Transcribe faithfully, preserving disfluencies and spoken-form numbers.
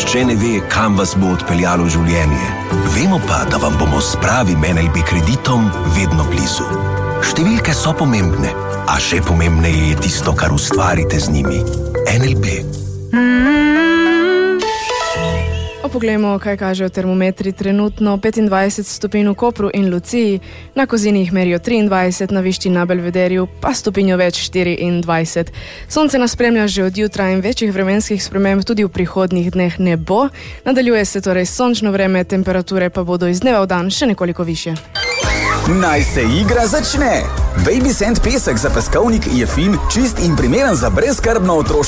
nihče ne ve, kam vas bo odpeljalo življenje. Vemo pa, da vam bomo s pravim N L B kreditom vedno blizu. Številke so pomembne, a še pomembneje je tisto, kar ustvarite z njimi. N L B. Poglejmo, kaj kažejo termometri. Trenutno petindvajset stopinj v Kopru in Luciji, na Kozini jih merijo triindvajset, na Višti na Belvederju pa stopinjo več štiriindvajset. Sonce nas spremlja že od jutra in večjih vremenskih sprememb tudi v prihodnjih dneh ne bo. Nadaljuje se torej sončno vreme, temperature pa bodo iz dneva v dan še nekoliko višje. Naj se igra začne! Baby Sand pesek za peskovnik je fin, čist in primeren za brezskrbno otroško